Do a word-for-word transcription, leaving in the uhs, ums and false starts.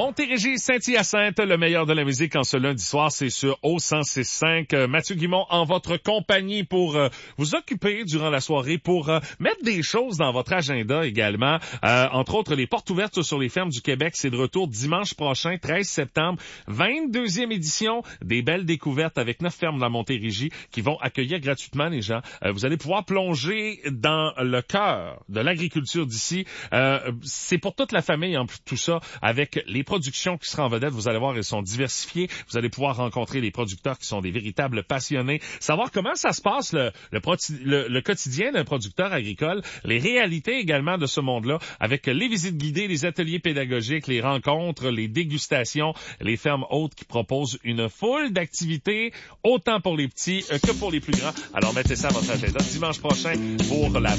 Montérégie, Saint-Hyacinthe, le meilleur de la musique en ce lundi soir, c'est sur O cent six cinq. Euh, Mathieu Guimont en votre compagnie pour euh, vous occuper durant la soirée, pour euh, mettre des choses dans votre agenda également. Euh, entre autres, les portes ouvertes sur les fermes du Québec, c'est de retour dimanche prochain, treize septembre, vingt-deuxième édition, des belles découvertes avec neuf fermes de la Montérégie qui vont accueillir gratuitement les gens. Euh, vous allez pouvoir plonger dans le cœur de l'agriculture d'ici. Euh, c'est pour toute la famille en plus de tout ça, avec les productions qui seront en vedette. Vous allez voir, elles sont diversifiées. Vous allez pouvoir rencontrer les producteurs qui sont des véritables passionnés. Savoir comment ça se passe, le, le, le, le quotidien d'un producteur agricole, les réalités également de ce monde-là, avec les visites guidées, les ateliers pédagogiques, les rencontres, les dégustations, les fermes hautes qui proposent une foule d'activités, autant pour les petits que pour les plus grands. Alors mettez ça à votre agenda dimanche prochain pour la